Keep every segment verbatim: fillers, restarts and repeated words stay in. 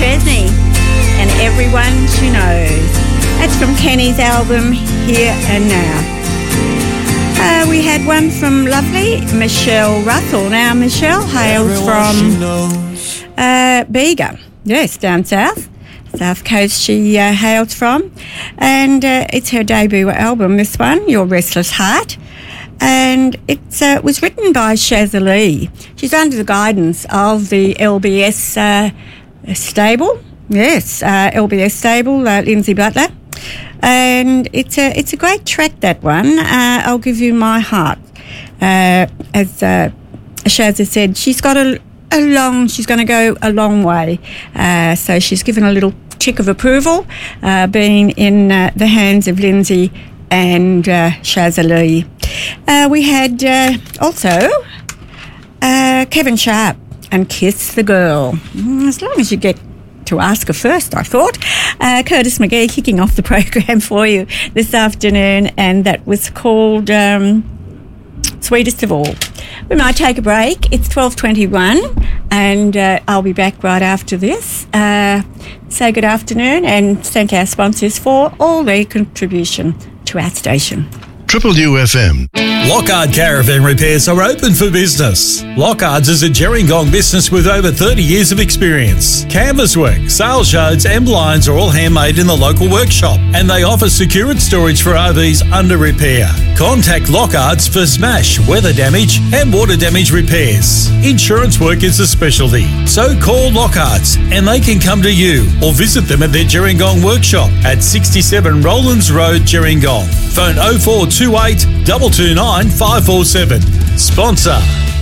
Chesney and Everyone She Knows. That's from Kenny's album Here and Now. Uh, we had one from lovely Michelle Russell. Now, Michelle hails from uh, Bega, yes, down south, south coast she uh, hails from. And uh, it's her debut album, this one, Your Restless Heart. And it uh, was written by Shazza Lee. She's under the guidance of the L B S uh, stable. Yes, uh, L B S stable, uh, Lindsay Butler. And it's a it's a great track, that one. Uh, I'll Give You My Heart. Uh, as uh, Shazza said, she's got a, a long, she's going to go a long way. Uh, so she's given a little tick of approval, uh, being in uh, the hands of Lindsay and uh, Shazza Lee. Uh, we had uh, also uh, Kevin Sharp and Kiss the Girl. Mm, as long as you get to ask her first, I thought. Uh, Curtis McGee kicking off the program for you this afternoon, and that was called um, Sweetest of All. We might take a break. It's twelve twenty-one, and uh, I'll be back right after this. Uh, say good afternoon and thank our sponsors for all their contribution to our station. Triple U F M. Lockhart Caravan Repairs are open for business. Lockhart's is a Gerringong business with over thirty years of experience. Canvas work, sales shards and blinds are all handmade in the local workshop, and they offer secured storage for R Vs under repair. Contact Lockhart's for smash, weather damage and water damage repairs. Insurance work is a specialty, so call Lockhart's and they can come to you, or visit them at their Gerringong workshop at sixty-seven Rowlands Road, Gerringong. Phone oh four two eight, two two nine, five four seven. Sponsor.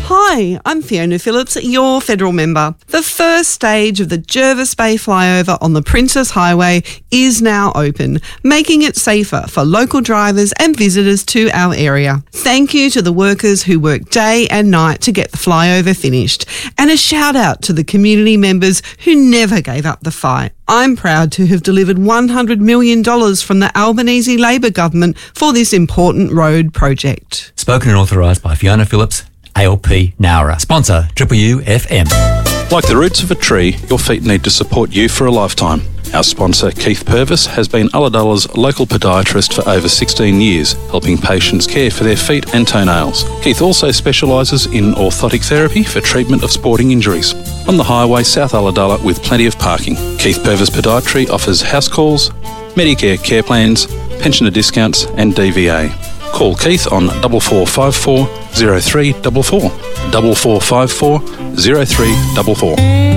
Hi, I'm Fiona Phillips, your federal member. The first stage of the Jervis Bay flyover on the Princess Highway is now open, making it safer for local drivers and visitors to our area. Thank you to the workers who work day and night to get the flyover finished, and a shout out to the community members who never gave up the fight. I'm proud to have delivered one hundred million dollars from the Albanese Labor government for this important road project. Spoken and authorised by Fiona Phillips, A L P Nowra. Sponsor, Triple U F M. Like the roots of a tree, your feet need to support you for a lifetime. Our sponsor, Keith Purvis, has been Ulladulla's local podiatrist for over sixteen years, helping patients care for their feet and toenails. Keith also specialises in orthotic therapy for treatment of sporting injuries. On the highway, South Ulladulla, with plenty of parking. Keith Purvis Podiatry offers house calls, Medicare care plans, pensioner discounts and D V A. Call Keith on four four five four, zero three four four, four four five four, zero three four four.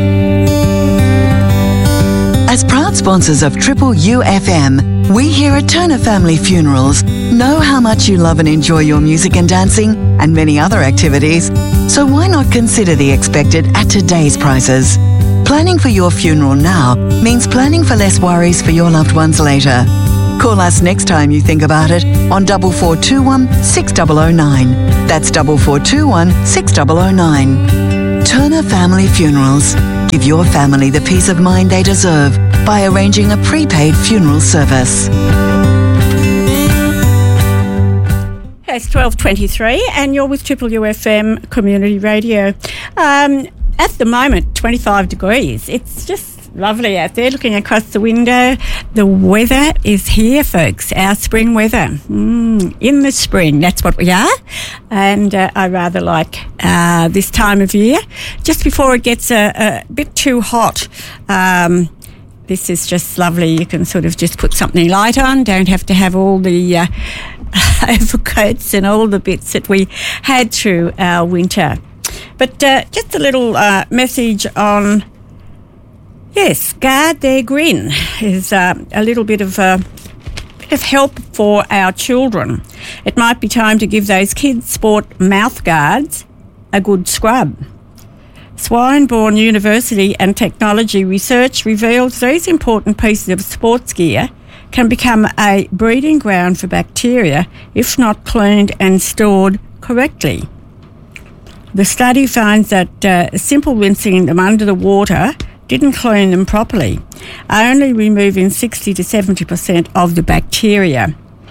As proud sponsors of Triple U F M, we here at Turner Family Funerals know how much you love and enjoy your music and dancing and many other activities, so why not consider the expected at today's prices? Planning for your funeral now means planning for less worries for your loved ones later. Call us next time you think about it on four four two one, six zero zero nine. That's four four two one, six zero zero nine. Turner Family Funerals. Give your family the peace of mind they deserve by arranging a prepaid funeral service. It's twelve twenty-three and you're with Triple U F M Community Radio. Um, at the moment, twenty-five degrees. It's just lovely out there looking across the window. The weather is here, folks, our spring weather. Mm, in the spring, that's what we are. And uh, I rather like uh, this time of year, just before it gets a, a bit too hot. Um, this is just lovely. You can sort of just put something light on, don't have to have all the uh, overcoats and all the bits that we had through our winter. But uh, just a little uh, message on, yes, Guard Their Grin is uh, a little bit of a bit of help for our children. It might be time to give those kids sport mouth guards a good scrub. Swinburne University and Technology research reveals these important pieces of sports gear can become a breeding ground for bacteria if not cleaned and stored correctly. The study finds that uh, simple rinsing them under the water didn't clean them properly, only removing sixty to seventy percent of the bacteria.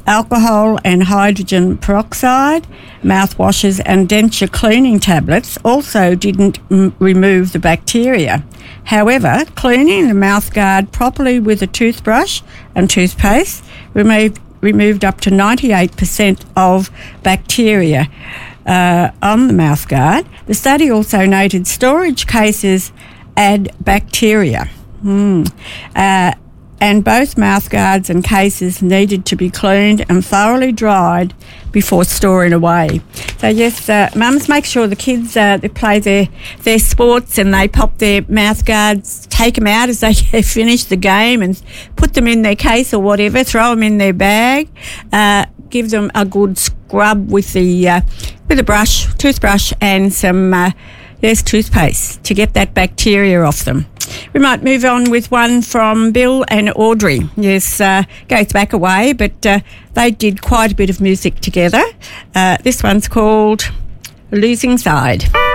alcohol and hydrogen peroxide, mouthwashes and denture cleaning tablets also didn't m- remove the bacteria. However, cleaning the mouthguard properly with a toothbrush and toothpaste removed, removed up to ninety-eight percent of bacteria uh, on the mouthguard. The study also noted storage cases add bacteria. Mm. Uh, and both mouthguards and cases needed to be cleaned and thoroughly dried before storing away. So yes, uh, mums, make sure the kids uh, they play their, their sports and they pop their mouthguards, take them out as they finish the game and put them in their case or whatever, throw them in their bag, uh, give them a good scrub with the uh, with a brush, toothbrush and some uh, yes toothpaste to get that bacteria off them. We might move on with one from Bill and Audrey. Yes, uh, goes back a way, but uh, they did quite a bit of music together. Uh, this one's called Losing Side.